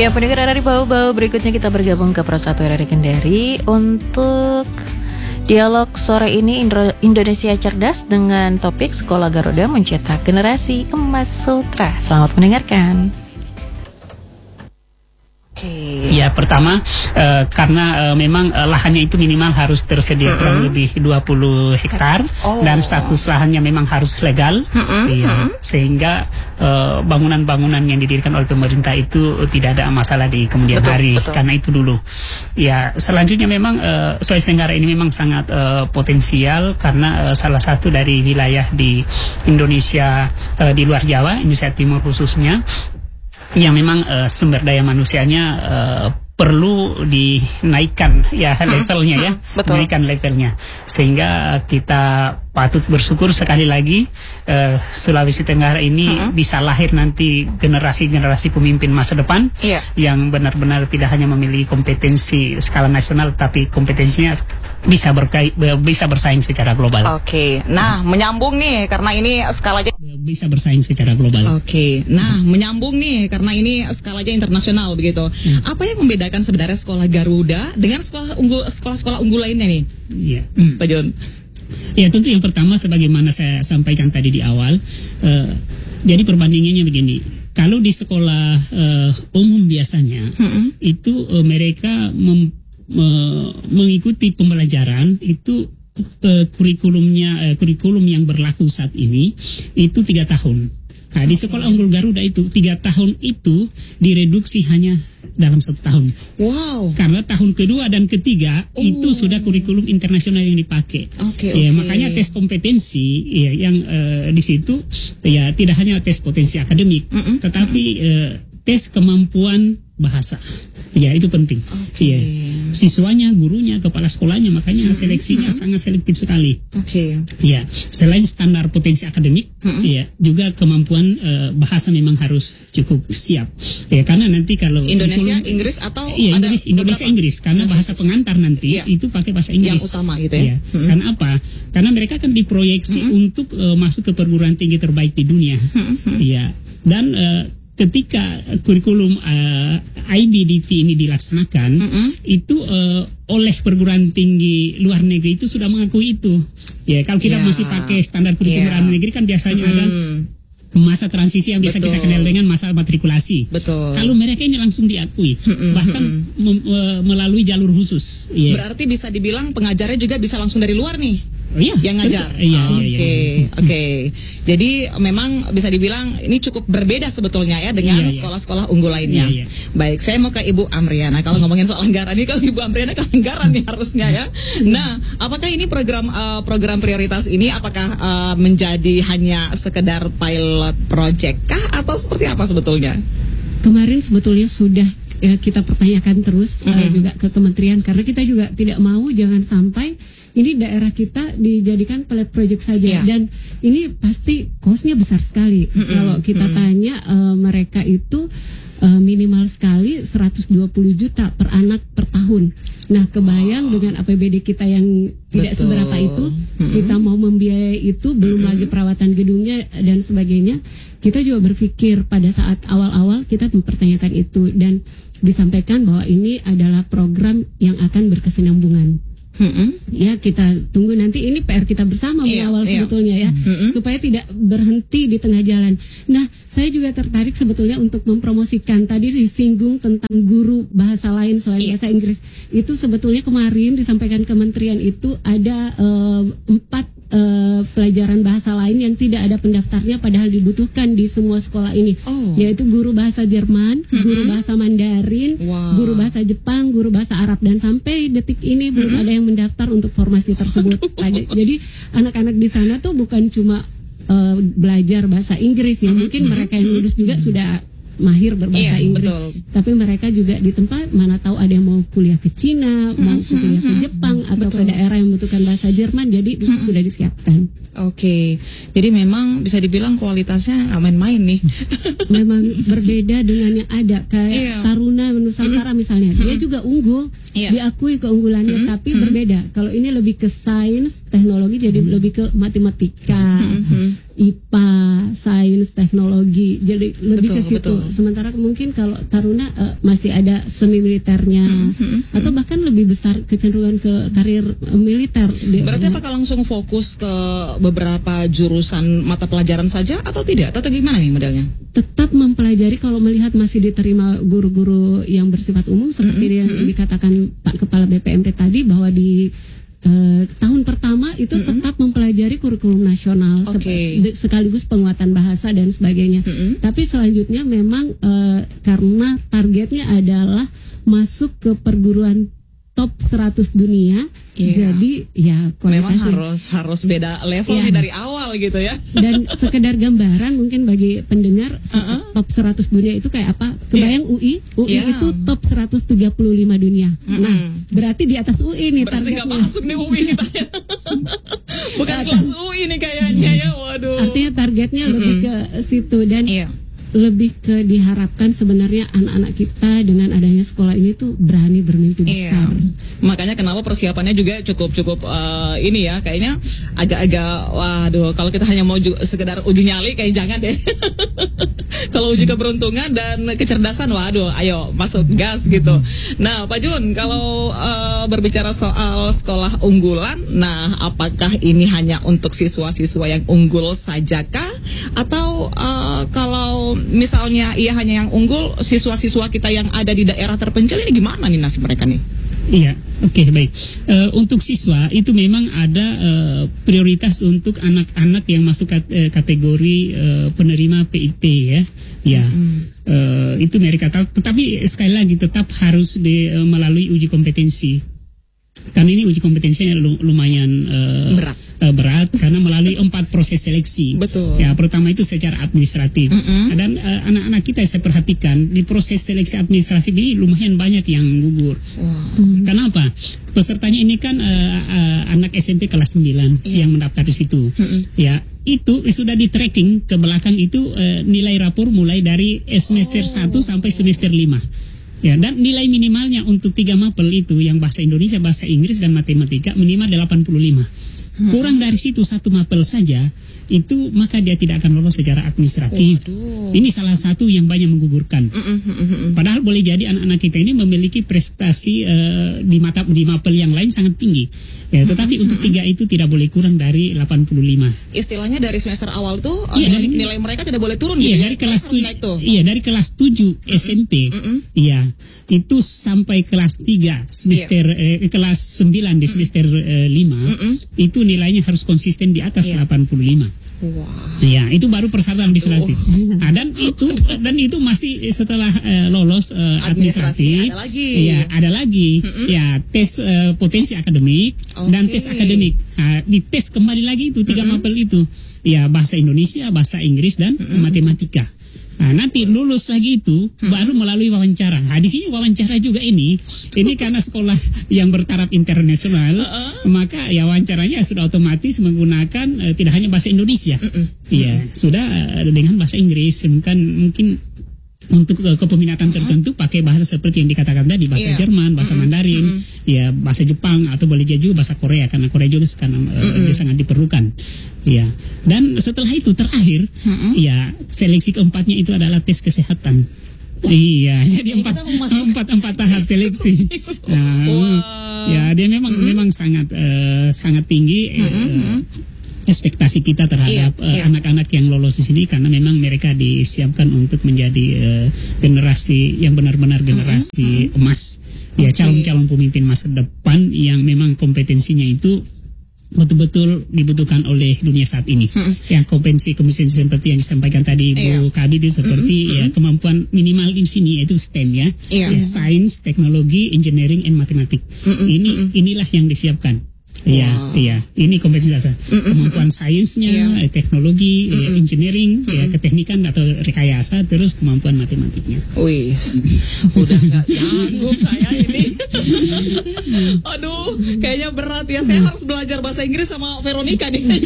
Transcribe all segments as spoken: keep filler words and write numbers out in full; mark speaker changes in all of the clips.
Speaker 1: Ya, pendengar R R I Bau-Bau, berikutnya kita bergabung ke Pro satu R R I Kendari untuk dialog sore ini Indro- Indonesia Cerdas dengan topik Sekolah Garuda Mencetak Generasi Emas Sultra. Selamat mendengarkan.
Speaker 2: Ya, pertama uh, karena uh, memang uh, lahannya itu minimal harus tersedia kurang mm-hmm. lebih dua puluh hektar oh. dan status lahannya memang harus legal, mm-hmm. ya, sehingga uh, bangunan-bangunan yang didirikan oleh pemerintah itu uh, tidak ada masalah di kemudian betul, hari betul. Karena itu dulu. Ya, selanjutnya memang uh, Sulawesi Tenggara ini memang sangat uh, potensial karena uh, salah satu dari wilayah di Indonesia uh, di luar Jawa, Indonesia Timur khususnya, yang memang uh, sumber daya manusianya uh, perlu dinaikkan ya levelnya ya, Betul. Naikkan levelnya sehingga kita patut bersyukur sekali lagi uh, Sulawesi Tenggara ini uh-huh. bisa lahir nanti generasi-generasi pemimpin masa depan yeah. yang benar-benar tidak hanya memiliki kompetensi skala nasional tapi kompetensinya bisa berkai, bisa bersaing secara global.
Speaker 3: Oke, okay. Nah menyambung nih karena ini skalanya
Speaker 2: bisa bersaing secara global.
Speaker 3: Oke, okay. Nah menyambung nih karena ini skalanya internasional begitu. Hmm. Apa yang membedakan sebenarnya sekolah Garuda dengan sekolah unggul sekolah-sekolah unggul lainnya nih?
Speaker 2: Iya, hmm. Pak John. Ya, tentu yang pertama sebagaimana saya sampaikan tadi di awal, uh, jadi perbandingannya begini. Kalau di sekolah uh, umum biasanya hmm. itu uh, mereka mem, uh, mengikuti pembelajaran itu uh, kurikulumnya uh, kurikulum yang berlaku saat ini itu tiga tahun. Nah, di sekolah unggul Garuda itu tiga tahun itu direduksi hanya dalam satu tahun.
Speaker 3: Wow.
Speaker 2: Karena tahun kedua dan ketiga oh. itu sudah kurikulum internasional yang dipakai.
Speaker 3: Oke.
Speaker 2: Okay, ya,
Speaker 3: okay.
Speaker 2: Makanya tes kompetensi ya, yang uh, di situ ya tidak hanya tes potensi akademik, mm-mm. tetapi uh, tes kemampuan bahasa. Ya, itu penting.
Speaker 3: Okay.
Speaker 2: Ya. Siswanya, gurunya, kepala sekolahnya, makanya mm-hmm. seleksinya mm-hmm. sangat selektif sekali.
Speaker 3: Oke. Okay.
Speaker 2: Ya, selain standar potensi akademik, mm-hmm. ya juga kemampuan uh, bahasa memang harus cukup siap. Ya, karena nanti kalau
Speaker 3: Indonesia, kurikulum, Inggris atau
Speaker 2: iya,
Speaker 3: ada
Speaker 2: Inggris, Indonesia Inggris karena bahasa pengantar nanti ya. Itu pakai bahasa Inggris.
Speaker 3: Yang utama gitu ya.
Speaker 2: ya. Mm-hmm. Karena apa? Karena mereka akan diproyeksi mm-hmm. untuk uh, masuk ke perguruan tinggi terbaik di dunia. Mm-hmm. Ya, dan uh, ketika kurikulum uh, I B D T ini dilaksanakan, mm-hmm. itu uh, oleh perguruan tinggi luar negeri itu sudah mengakui itu. Ya, kalau kita yeah. masih pakai standar kurikulum yeah. luar negeri kan biasanya mm-hmm. ada masa transisi yang biasa Betul. Kita kenal dengan masa matrikulasi.
Speaker 3: Betul.
Speaker 2: Kalau mereka ini langsung diakui, mm-hmm. bahkan mem- melalui jalur khusus. Yeah.
Speaker 3: Berarti bisa dibilang pengajarnya juga bisa langsung dari luar nih.
Speaker 2: Oh, iya,
Speaker 3: yang ngajar.
Speaker 2: Oke, iya,
Speaker 3: oke.
Speaker 2: Iya, iya.
Speaker 3: Oke. Jadi memang bisa dibilang ini cukup berbeda sebetulnya ya dengan iya, iya. sekolah-sekolah unggul lainnya.
Speaker 2: Iya, iya.
Speaker 3: Baik, saya mau ke Ibu Amriana. Kalau ngomongin soal anggaran ini, kalau Ibu Amriana ke anggaran nih harusnya ya. Nah, apakah ini program uh, program prioritas ini apakah uh, menjadi hanya sekedar pilot project kah atau seperti apa sebetulnya?
Speaker 4: Kemarin sebetulnya sudah ya, kita pertanyakan terus mm-hmm. uh, juga ke kementerian karena kita juga tidak mau jangan sampai ini daerah kita dijadikan pilot project saja yeah. dan ini pasti cost-nya besar sekali. Mm-hmm. Kalau kita mm-hmm. tanya uh, mereka itu uh, minimal sekali seratus dua puluh juta per anak per tahun. Nah, kebayang oh. dengan A P B D kita yang tidak Betul. Seberapa itu, mm-hmm. kita mau membiayai itu belum mm-hmm. lagi perawatan gedungnya dan sebagainya. Kita juga berpikir pada saat awal-awal kita mempertanyakan itu dan disampaikan bahwa ini adalah program yang akan berkesinambungan. Mm-hmm. Ya, kita tunggu nanti ini P R kita bersama yeah, mengawal yeah. sebetulnya ya mm-hmm. supaya tidak berhenti di tengah jalan. Nah, saya juga tertarik sebetulnya untuk mempromosikan tadi disinggung tentang guru bahasa lain selain yeah. bahasa Inggris. Itu sebetulnya kemarin disampaikan kementerian itu ada uh, empat Uh, pelajaran bahasa lain yang tidak ada pendaftarnya padahal dibutuhkan di semua sekolah ini oh. yaitu guru bahasa Jerman, mm-hmm. guru bahasa Mandarin, wow. guru bahasa Jepang, guru bahasa Arab dan sampai detik ini mm-hmm. belum ada yang mendaftar untuk formasi tersebut. Jadi anak-anak di sana tuh bukan cuma uh, belajar bahasa Inggris ya, mungkin mereka yang lulus juga sudah mahir berbahasa yeah, Inggris, betul. Tapi mereka juga di tempat mana tahu ada yang mau kuliah ke Cina, mau kuliah ke Jepang atau betul. Ke daerah yang membutuhkan bahasa Jerman, jadi hmm. sudah disiapkan.
Speaker 3: Oke, okay. Jadi memang bisa dibilang kualitasnya main-main nih.
Speaker 4: Memang berbeda dengan yang ada kayak yeah. Taruna Nusantara misalnya, dia juga unggul, yeah. diakui keunggulannya, mm-hmm. tapi mm-hmm. berbeda. Kalau ini lebih ke sains, teknologi, jadi mm-hmm. lebih ke matematika. Mm-hmm. I P A, sains, teknologi, jadi lebih
Speaker 3: Betul,
Speaker 4: ke situ.
Speaker 3: betul.
Speaker 4: Sementara mungkin kalau Taruna uh, masih ada semi militernya, mm-hmm. atau bahkan lebih besar kecenderungan ke karir uh, militer.
Speaker 3: Berarti apakah langsung fokus ke beberapa jurusan mata pelajaran saja atau tidak? Atau gimana nih modelnya?
Speaker 4: Tetap mempelajari kalau melihat masih diterima guru-guru yang bersifat umum seperti mm-hmm. yang dikatakan Pak Kepala B P M T tadi, bahwa di Uh, tahun pertama itu mm-hmm. tetap mempelajari kurikulum nasional,
Speaker 3: okay.
Speaker 4: sep- sekaligus penguatan bahasa dan sebagainya. Mm-hmm. Tapi selanjutnya memang uh, karena targetnya adalah masuk ke perguruan top seratus dunia,
Speaker 3: yeah.
Speaker 4: jadi ya
Speaker 3: memang
Speaker 4: kualitasnya
Speaker 3: harus harus beda levelnya
Speaker 4: yeah.
Speaker 3: dari awal gitu ya.
Speaker 4: Dan sekedar gambaran mungkin bagi pendengar, uh-uh. top seratus dunia itu kayak apa? Kebayang yeah. U I, U I yeah. itu top seratus tiga puluh lima dunia. Mm-hmm. Nah, berarti di atas U I nih
Speaker 3: berarti
Speaker 4: targetnya.
Speaker 3: Berarti nggak masuk nih U I kita ya. Bukan kelas U I nih kayaknya ya, waduh.
Speaker 4: Artinya targetnya mm-hmm. lebih ke situ, dan yeah. lebih ke diharapkan sebenarnya anak-anak kita dengan adanya sekolah ini tuh berani bermimpi besar.
Speaker 3: Iya. Makanya kenapa persiapannya juga cukup-cukup uh, ini ya, kayaknya agak-agak waduh, kalau kita hanya mau ju- sekedar uji nyali kayak jangan deh. Kalau uji keberuntungan dan kecerdasan, waduh, ayo masuk gas gitu. Nah, Pak Jun, kalau uh, berbicara soal sekolah unggulan, nah apakah ini hanya untuk siswa-siswa yang unggul sajakah, atau uh, kalau misalnya ia hanya yang unggul, siswa-siswa kita yang ada di daerah terpencil ini gimana nih nasib mereka nih?
Speaker 2: Iya, oke okay, baik. Uh, untuk siswa itu memang ada uh, prioritas untuk anak-anak yang masuk kat, uh, kategori uh, penerima P I P ya. Ya, mm-hmm. uh, itu mereka tahu. Tetapi sekali lagi tetap harus di, uh, melalui uji kompetensi. Karena ini uji kompetensinya lumayan uh, berat. Uh, berat karena melalui empat proses seleksi.
Speaker 3: Betul.
Speaker 2: Ya, pertama itu secara administratif. Mm-hmm. Dan uh, anak-anak kita saya perhatikan di proses seleksi administratif ini lumayan banyak yang gugur. Wow. Mm. Kenapa? Pesertanya ini kan uh, uh, anak S M P kelas sembilan yeah. yang mendaftar di situ. Mm-hmm. Ya, itu sudah di tracking ke belakang itu uh, nilai rapor mulai dari semester oh. satu sampai semester lima. Ya, dan nilai minimalnya untuk tiga mapel itu yang bahasa Indonesia, bahasa Inggris dan matematika minimal delapan puluh lima. Kurang dari situ satu mapel saja itu maka dia tidak akan lolos secara administratif. Waduh. Ini salah satu yang banyak menggugurkan. Padahal boleh jadi anak-anak kita ini memiliki prestasi uh, di mata di mapel yang lain sangat tinggi. Ya, tetapi untuk tiga itu tidak boleh kurang dari delapan puluh lima.
Speaker 3: Istilahnya dari semester awal tuh
Speaker 2: iya,
Speaker 3: nilai,
Speaker 2: dari,
Speaker 3: nilai mereka tidak boleh turun
Speaker 2: iya,
Speaker 3: gitu.
Speaker 2: Dari kelas tujuh, iya, dari kelas tujuh S M P. Iya. Itu sampai kelas tiga semester yeah. eh, kelas sembilan di semester eh, lima itu nilainya harus konsisten di atas yeah. delapan puluh lima.
Speaker 3: Wow.
Speaker 2: Ya, itu baru persyaratan administratif. Oh. Nah, dan itu dan itu masih setelah uh, lolos uh, administratif.
Speaker 3: Ada lagi.
Speaker 2: Ya, ada lagi. Mm-hmm. Ya, tes uh, potensi akademik okay. dan tes akademik. Nah, di tes kembali lagi itu tiga mm-hmm. mapel itu. Ya, bahasa Indonesia, bahasa Inggris dan mm-hmm. matematika. Nah, nanti lulus lagi itu hmm. baru melalui wawancara. Nah, di sini wawancara juga ini, ini karena sekolah yang bertaraf internasional, uh-uh. maka ya wawancaranya sudah otomatis menggunakan uh, tidak hanya bahasa Indonesia, iya, uh-uh. sudah uh, dengan bahasa Inggris, bukan mungkin untuk uh, kepeminatan tertentu pakai bahasa seperti yang dikatakan tadi, bahasa yeah. Jerman, bahasa mm-hmm. Mandarin, mm-hmm. ya bahasa Jepang atau boleh jadi juga bahasa Korea karena Korea juga sekarang uh, mm-hmm. dia sangat diperlukan. Ya, dan setelah itu terakhir, mm-hmm. ya seleksi keempatnya itu adalah tes kesehatan. Iya, jadi empat empat empat tahap seleksi. Nah, wow. Ya dia memang mm-hmm. memang sangat uh, sangat tinggi. Mm-hmm. Uh, ekspektasi kita terhadap yeah, uh, yeah. anak-anak yang lolos di sini karena memang mereka disiapkan untuk menjadi uh, generasi yang benar-benar generasi mm-hmm. emas, okay. ya calon-calon pemimpin masa depan yang memang kompetensinya itu betul-betul dibutuhkan oleh dunia saat ini. Hmm. Yang kompetensi kompetensi seperti yang disampaikan tadi Bu yeah. Kabi itu seperti mm-hmm. ya kemampuan minimal di sini yaitu STEM ya, yeah. ya sains, teknologi, engineering, and matematik. Mm-hmm. Ini inilah yang disiapkan. Iya, wow. iya. Ini kompetensi dasar. Mm-mm. Kemampuan sainsnya, yeah. teknologi, ya, engineering, ya, keteknikan atau rekayasa, terus kemampuan matematiknya.
Speaker 3: Wih, udah nggak nyanggup saya ini. Aduh, kayaknya berat ya. Saya harus belajar bahasa Inggris sama Veronica nih. Oke,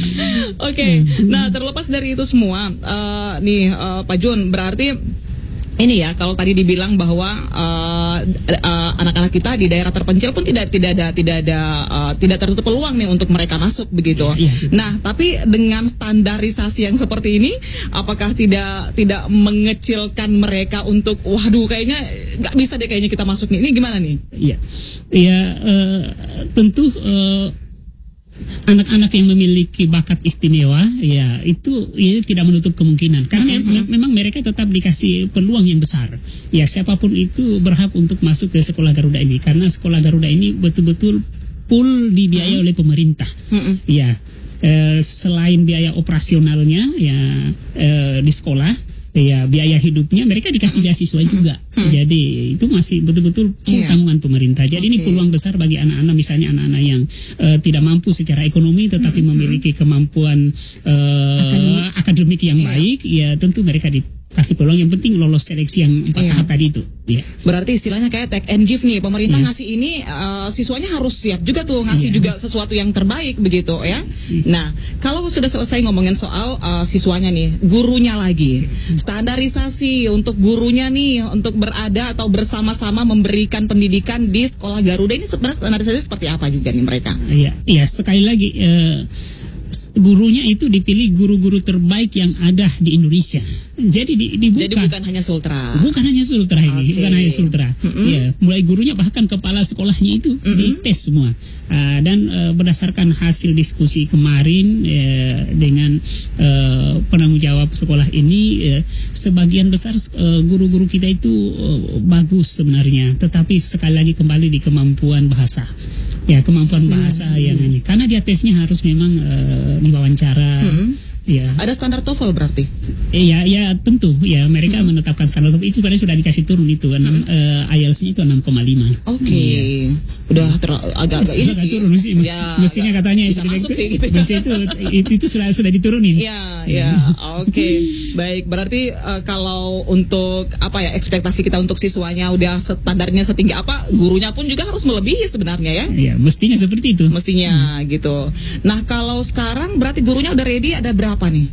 Speaker 3: okay. Nah terlepas dari itu semua, uh, nih uh, Pak Jun, berarti ini ya, kalau tadi dibilang bahwa uh, uh, anak-anak kita di daerah terpencil pun tidak tidak ada tidak ada uh, tidak tertutup peluang nih untuk mereka masuk begitu.
Speaker 2: Ya, ya.
Speaker 3: Nah, tapi dengan standarisasi yang seperti ini, apakah tidak tidak mengecilkan mereka untuk waduh kayaknya nggak bisa deh kayaknya kita masuk nih. Ini gimana nih?
Speaker 2: Iya, ya uh, tentu. Uh, Anak-anak yang memiliki bakat istimewa, ya itu ya, tidak menutup kemungkinan. Karena mm-hmm. me- memang mereka tetap dikasih peluang yang besar. Ya siapapun itu berhak untuk masuk ke sekolah Garuda ini. Karena sekolah Garuda ini betul-betul full dibiayai mm-hmm. oleh pemerintah. Mm-hmm. Ya eh, selain biaya operasionalnya ya eh, di sekolah. Ya biaya hidupnya mereka dikasih beasiswa juga. Hmm. Jadi itu masih betul-betul yeah. tanggungan pemerintah. Jadi okay. ini peluang besar bagi anak-anak, misalnya anak-anak yang uh, tidak mampu secara ekonomi tetapi hmm. memiliki kemampuan uh, akademik. akademik yang yeah. baik, ya tentu mereka dikasih peluang. Yang penting lolos seleksi yang empat yeah. tahap tadi itu. Yeah.
Speaker 3: Berarti istilahnya kayak take and give nih. Pemerintah yeah. ngasih ini uh, siswanya harus siap juga tuh ngasih yeah. juga sesuatu yang terbaik begitu ya. Yeah. Nah, kalau sudah selesai ngomongin soal uh, siswanya nih, gurunya lagi. Standarisasi untuk gurunya nih untuk berada atau bersama-sama memberikan pendidikan di sekolah Garuda ini sebenarnya standarisasi seperti apa juga nih mereka?
Speaker 2: Iya, iya sekali lagi uh, gurunya itu dipilih guru-guru terbaik yang ada di Indonesia. Jadi di, dibuka.
Speaker 3: Jadi bukan hanya Sultra.
Speaker 2: Bukan hanya Sultra ini, okay. bukan hanya Sultra. Mm-hmm. Ya, mulai gurunya bahkan kepala sekolahnya itu mm-hmm. dites semua. Uh, dan uh, berdasarkan hasil diskusi kemarin uh, dengan uh, penanggung jawab sekolah ini, uh, sebagian besar uh, guru-guru kita itu uh, bagus sebenarnya. Tetapi sekali lagi kembali di kemampuan bahasa. Ya kemampuan bahasa hmm. yang ini. Karena dia tesnya harus memang uh, diwawancara. Hmm. Ya.
Speaker 3: Ada standar TOEFL berarti?
Speaker 2: Iya, ya tentu. Ya mereka hmm. menetapkan standar TOEFL itu sebenarnya sudah dikasih turun itu. Hmm. Uh, I E L T S-nya itu enam koma lima.
Speaker 3: Oke. Okay. Ya. Udah ter- agak-agak ini sih.
Speaker 2: Turun sih. Ya, mestinya katanya
Speaker 3: bisa masuk sih gitu.
Speaker 2: itu, itu itu sudah sudah diturunin.
Speaker 3: Iya, iya. Oke. Okay. Baik, berarti uh, kalau untuk apa ya ekspektasi kita untuk siswanya udah standarnya setinggi apa, gurunya pun juga harus melebihi sebenarnya ya.
Speaker 2: Iya, mestinya seperti itu.
Speaker 3: Mestinya hmm. gitu. Nah, kalau sekarang berarti gurunya udah ready, ada berapa nih?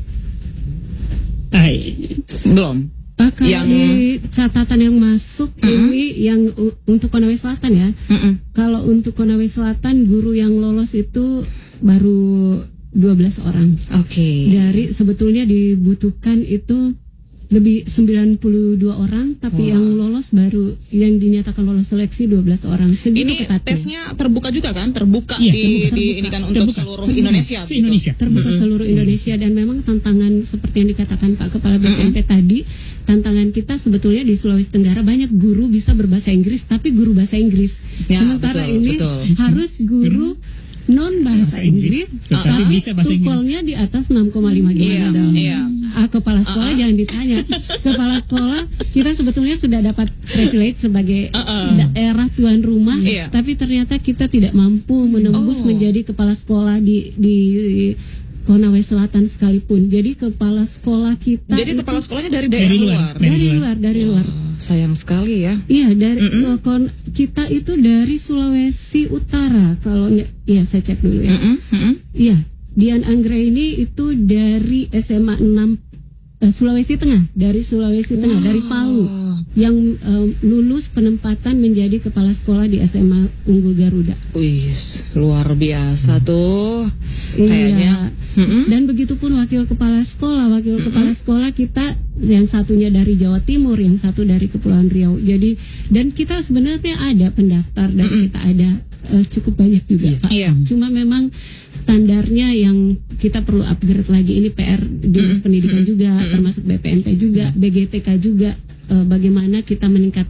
Speaker 2: Ay.
Speaker 3: Belum.
Speaker 4: Uh, kalau yang di catatan yang masuk uh-uh. ini yang uh, untuk Konawe Selatan ya. Uh-uh. Kalau untuk Konawe Selatan guru yang lolos itu baru dua belas orang.
Speaker 3: Oke. Okay.
Speaker 4: Dari sebetulnya dibutuhkan itu lebih sembilan puluh dua orang, tapi wow. yang lolos baru yang dinyatakan lolos seleksi dua belas orang. Segitu
Speaker 3: ini
Speaker 4: ketatnya.
Speaker 3: Tesnya terbuka juga kan? Terbuka
Speaker 2: ya,
Speaker 3: di,
Speaker 2: terbuka,
Speaker 3: di
Speaker 2: terbuka.
Speaker 3: ini kan untuk terbuka. seluruh Indonesia.
Speaker 2: Se Indonesia.
Speaker 4: Gitu. Terbuka mm-hmm. seluruh Indonesia dan memang tantangan seperti yang dikatakan Pak Kepala B P M P mm-hmm. tadi, tantangan kita sebetulnya di Sulawesi Tenggara banyak guru bisa berbahasa Inggris tapi guru bahasa Inggris.
Speaker 3: Ya,
Speaker 4: Sementara
Speaker 3: betul,
Speaker 4: ini
Speaker 3: betul.
Speaker 4: harus guru non bahasa Inggris,
Speaker 2: tetapi uh, bisa bahasa Inggris.
Speaker 4: Tukolnya di atas enam koma lima gimana dong?
Speaker 3: Iya.
Speaker 4: Ah, kepala sekolah uh-uh. jangan ditanya. Kepala sekolah kita sebetulnya sudah dapat privilege sebagai uh-uh. daerah tuan rumah,
Speaker 3: iya.
Speaker 4: tapi ternyata kita tidak mampu menembus
Speaker 3: oh.
Speaker 4: menjadi kepala sekolah di di Konawe Selatan sekalipun. Jadi kepala sekolah kita
Speaker 3: Jadi
Speaker 4: itu,
Speaker 3: kepala sekolahnya dari daerah
Speaker 2: dari luar,
Speaker 3: luar.
Speaker 4: Dari, dari luar, dari
Speaker 3: oh,
Speaker 4: luar.
Speaker 3: Sayang sekali ya.
Speaker 4: Iya, dari mm-hmm. kon, kita itu dari Sulawesi Utara. Kalau iya saya cek dulu ya.
Speaker 3: Mm-hmm.
Speaker 4: Iya, Dian Anggraini itu dari S M A enam uh, Sulawesi Tengah, dari Sulawesi Tengah, wow. dari Palu, yang um, lulus penempatan menjadi kepala sekolah di S M A Unggul Garuda.
Speaker 3: Wih, luar biasa tuh.
Speaker 4: Iya.
Speaker 3: Kayaknya. Mm-hmm.
Speaker 4: Dan begitupun wakil kepala sekolah, wakil mm-hmm. kepala sekolah kita yang satunya dari Jawa Timur, yang satu dari Kepulauan Riau. Jadi dan kita sebenarnya ada pendaftar dan mm-hmm. kita ada uh, cukup banyak juga, Pak.
Speaker 3: Yeah.
Speaker 4: Cuma memang standarnya yang kita perlu upgrade lagi. Ini P R Dinas Pendidikan juga, termasuk B P M T juga, B G T K juga. Uh, bagaimana kita meningkatkan